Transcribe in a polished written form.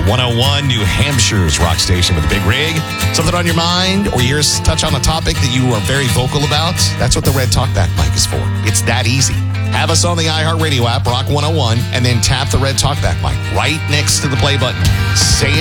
101, New Hampshire's rock station with the big rig. Something on your mind, or you hear us touch on a topic that you are very vocal about? That's what the Red Talkback mic is for. It's that easy. Have us on the iHeartRadio app, Rock 101, and then tap the Red Talkback mic right next to the play button. Say